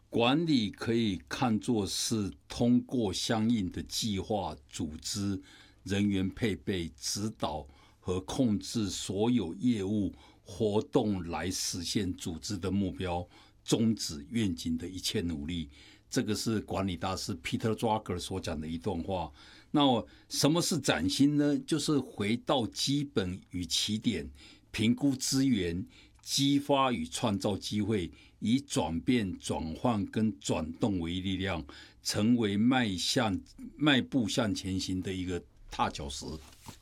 管理可以看作是通过相应的计划、组织、人员配备、指导和控制所有业务活动来实现组织的目标、宗旨、愿景的一切努力。这个是管理大师 Peter Drucker 所讲的一段话。那什么是崭新呢？就是回到基本与起点，评估资源，激发与创造机会，以转变、转换跟转动为力量，成为迈步向前行的一个踏脚石。